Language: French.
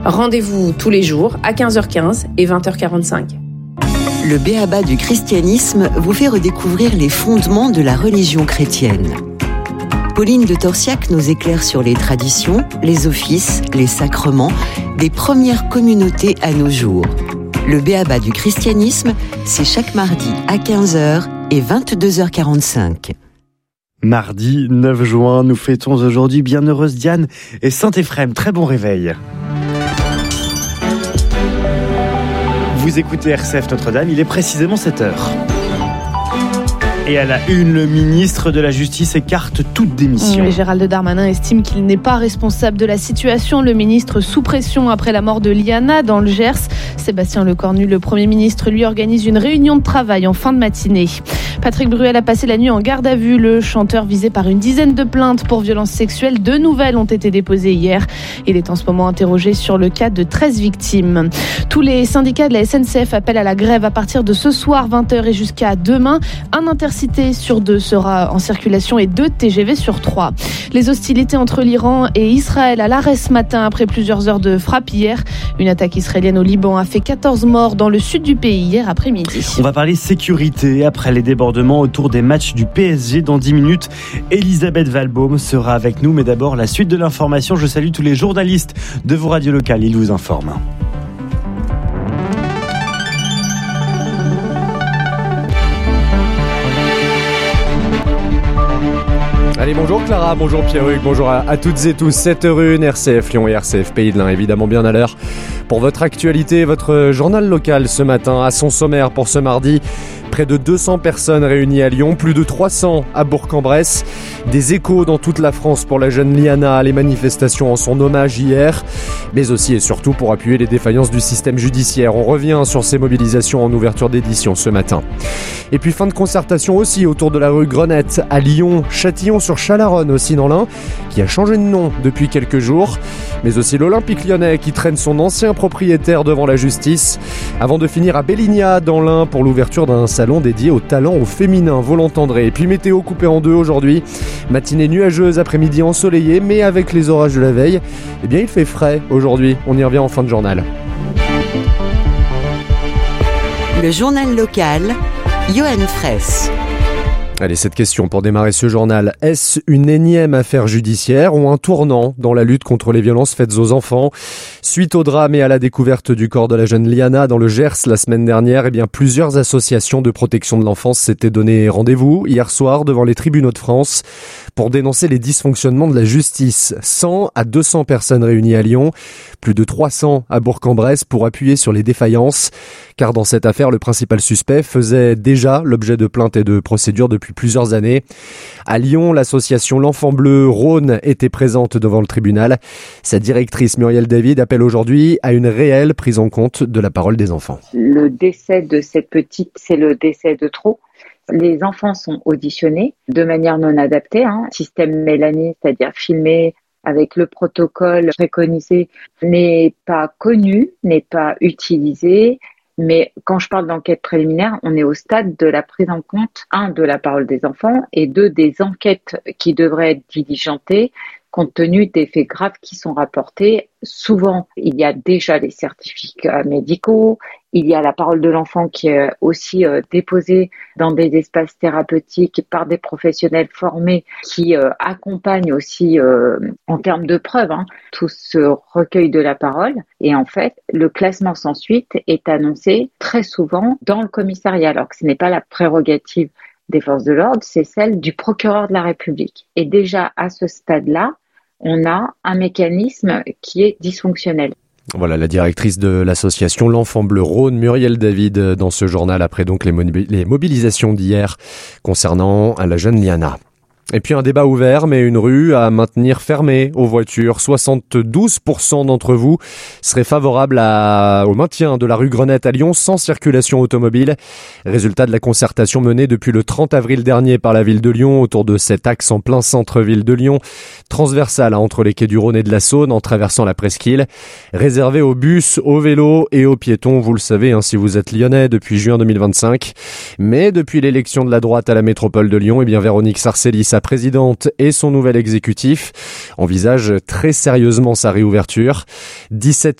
Rendez-vous tous les jours à 15h15 et 20h45. Le b.a.-ba du christianisme vous fait redécouvrir les fondements de la religion chrétienne. Pauline de Torsiac nous éclaire sur les traditions, les offices, les sacrements des premières communautés à nos jours. Le b.a.-ba du christianisme, c'est chaque mardi à 15h et 22h45. Mardi 9 juin, nous fêtons aujourd'hui Bienheureuse Diane et Saint-Éphrem. Très bon réveil. Vous écoutez RCF Notre-Dame, il est précisément 7h. Et à la une, le ministre de la Justice écarte toute démission. Gérald Darmanin estime qu'il n'est pas responsable de la situation. Le ministre sous pression après la mort de Liana dans le Gers. Sébastien Lecornu, le Premier ministre, lui organise une réunion de travail en fin de matinée. Patrick Bruel a passé la nuit en garde à vue. Le chanteur visé par une dizaine de plaintes pour violences sexuelles. 2 nouvelles ont été déposées hier. Il est en ce moment interrogé sur le cas de 13 victimes. Tous les syndicats de la SNCF appellent à la grève à partir de ce soir 20h et jusqu'à demain. Un Intercité sur 2 sera en circulation et 2 TGV sur 3. Les hostilités entre l'Iran et Israël à l'arrêt ce matin après plusieurs heures de frappe hier. Une attaque israélienne au Liban a fait 14 morts dans le sud du pays hier après-midi. On va parler sécurité après les débordements autour des matchs du PSG dans 10 minutes. Elisabeth Valbaum sera avec nous, mais d'abord la suite de l'information. Je salue tous les journalistes de vos radios locales, ils vous informent. Allez, bonjour Clara, bonjour Pierruc, bonjour à toutes et tous. 7h01, RCF Lyon et RCF Pays de l'Ain, évidemment bien à l'heure. Pour votre actualité, votre journal local ce matin, à son sommaire pour ce mardi. Près de 200 personnes réunies à Lyon, plus de 300 à Bourg-en-Bresse. Des échos dans toute la France pour la jeune Liana, les manifestations en son hommage hier, mais aussi et surtout pour appuyer les défaillances du système judiciaire. On revient sur ces mobilisations en ouverture d'édition ce matin. Et puis fin de concertation aussi autour de la rue Grenette à Lyon, Châtillon-sur-Chalaronne aussi dans l'Ain, qui a changé de nom depuis quelques jours, mais aussi l'Olympique lyonnais qui traîne son ancien propriétaire devant la justice, avant de finir à Belligna dans l'Ain pour l'ouverture d'un salon dédié au talent au féminin, vous l'entendrez. Et puis météo coupée en deux aujourd'hui, matinée nuageuse, après-midi ensoleillée, mais avec les orages de la veille, eh bien il fait frais aujourd'hui, on y revient en fin de journal. Le journal local, Johan Fraisse. Allez, cette question pour démarrer ce journal. Est-ce une énième affaire judiciaire ou un tournant dans la lutte contre les violences faites aux enfants ? Suite au drame et à la découverte du corps de la jeune Liana dans le Gers la semaine dernière, eh bien, plusieurs associations de protection de l'enfance s'étaient donné rendez-vous hier soir devant les tribunaux de France pour dénoncer les dysfonctionnements de la justice. 100 à 200 personnes réunies à Lyon, plus de 300 à Bourg-en-Bresse pour appuyer sur les défaillances. Car dans cette affaire, le principal suspect faisait déjà l'objet de plaintes et de procédures depuis plusieurs années. À Lyon, l'association L'Enfant Bleu Rhône était présente devant le tribunal. Sa directrice Muriel David appelle aujourd'hui à une réelle prise en compte de la parole des enfants. Le décès de cette petite, c'est le décès de trop. Les enfants sont auditionnés de manière non adaptée, système Mélanie, c'est-à-dire filmé avec le protocole préconisé, n'est pas connu, n'est pas utilisé. Mais quand je parle d'enquête préliminaire, on est au stade de la prise en compte, 1, de la parole des enfants et 2, des enquêtes qui devraient être diligentées compte tenu des faits graves qui sont rapportés. Souvent, il y a déjà les certificats médicaux, il y a la parole de l'enfant qui est aussi déposée dans des espaces thérapeutiques par des professionnels formés qui accompagnent aussi en termes de preuves tout ce recueil de la parole. Et en fait, le classement sans suite est annoncé très souvent dans le commissariat, alors que ce n'est pas la prérogative des forces de l'ordre, c'est celle du procureur de la République. Et déjà à ce stade-là, on a un mécanisme qui est dysfonctionnel. Voilà la directrice de l'association L'Enfant Bleu Rhône, Muriel David, dans ce journal après donc les mobilisations d'hier concernant la jeune Liana. Et puis un débat ouvert, mais une rue à maintenir fermée aux voitures. 72% d'entre vous seraient favorables au maintien de la rue Grenette à Lyon sans circulation automobile. Résultat de la concertation menée depuis le 30 avril dernier par la ville de Lyon autour de cet axe en plein centre-ville de Lyon, transversal entre les quais du Rhône et de la Saône en traversant la presqu'île, réservé aux bus, aux vélos et aux piétons. Vous le savez, si vous êtes lyonnais depuis juin 2025. Mais depuis l'élection de la droite à la métropole de Lyon, Véronique Sarcely, sa présidente et son nouvel exécutif envisagent très sérieusement sa réouverture. 17